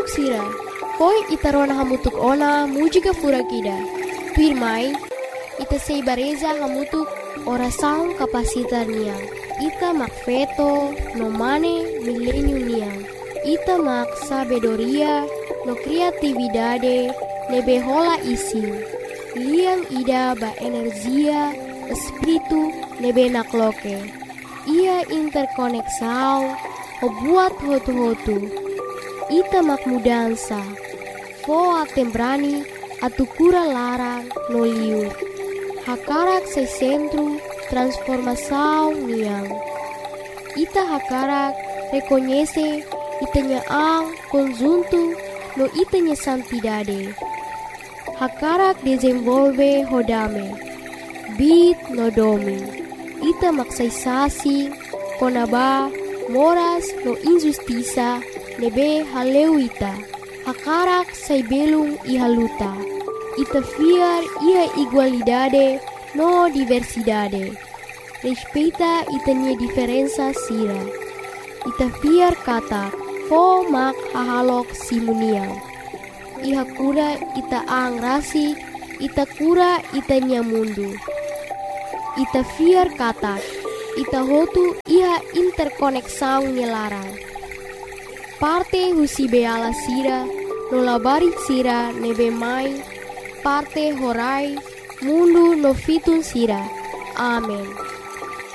Manuk sira, koi itarona hamutuk ona mujika furakida. Pirmai, ita seibareza hamutuk orasaun kapasitar niang. Ita mak feto no mane milenium niang. Ita mak sabedoria no kreatividade nebe hola ising. Liang ida ba energia espiritu nebe nakloke. Ia interkoneksau o buat hotu-hotu. Ita mak mudansa. Fo atembrani atukura larang no liur. Hakarak se centro transformação niang. Ita hakarak reconhece itanya ang conjunto no itanya santidade. Hakarak desenvolve hodame. Bit no domi. Ita maksaysasi konaba moras no injustiça nebe haleuita. Hakarak say belung ihaluta. Ita fiar ia igualdade no diversidade. Respeita itanya diferença sira. Ita fiar katak fo mak hahalok simuniang. Iha kura ita ang rasi, ita kura itanya mundu. Ita fiar katak, ita hotu iha interkoneksang nyelarang. Parte husi beala sira, no labarit sira nebe mai, parte horai, mundu no fitun sira. Amen.